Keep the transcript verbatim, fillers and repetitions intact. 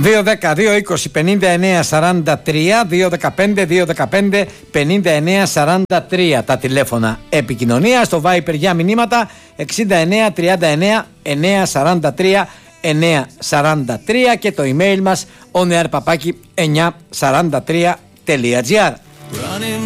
δύο δέκα δύο είκοσι πενήντα εννέα σαράντα τρία, δύο δεκαπέντε δύο δεκαπέντε πενήντα εννέα σαράντα τρία τα τηλέφωνα επικοινωνία. Στο Viper για μηνύματα εξήντα εννέα τριάντα εννέα εννέα σαράντα τρία εννέα σαράντα τρία και το email μας on air παπάκι εννιακόσια σαράντα τρία τελεία τζι άρ.